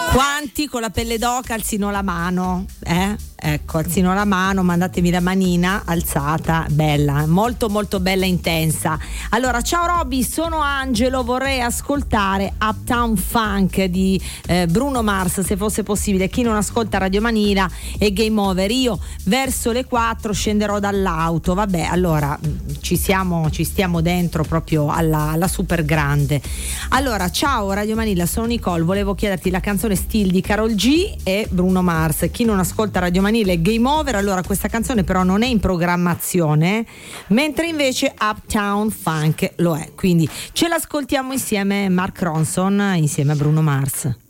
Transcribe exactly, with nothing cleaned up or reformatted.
Quanti con la pelle d'oca alzino la mano? Eh? Ecco, alzino la mano, mandatemi la manina alzata, bella, molto molto bella e intensa. Allora, ciao Robby, sono Angelo, vorrei ascoltare Uptown Funk di eh, Bruno Mars, se fosse possibile. Chi non ascolta Radio Manila è game over. Io verso le quattro scenderò dall'auto. Vabbè, allora ci siamo, ci stiamo dentro proprio alla, alla super grande. Allora, ciao Radio Manila, sono Nicole, volevo chiederti la canzone Still di Karol G e Bruno Mars. Chi non ascolta Radio Manila è game over. Allora, questa canzone però non è in programmazione, mentre invece Uptown Funk lo è, quindi ce l'ascoltiamo insieme, Mark Ronson insieme a Bruno Mars.